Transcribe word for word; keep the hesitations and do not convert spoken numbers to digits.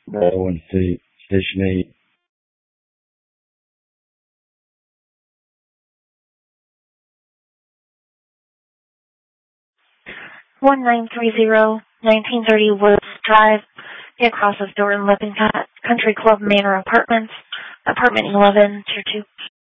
Row and sta- Station eight. one nine three zero, nineteen thirty Woods Drive, across the door in Lippincott, Country Club Manor Apartments, Apartment eleven, Tier two.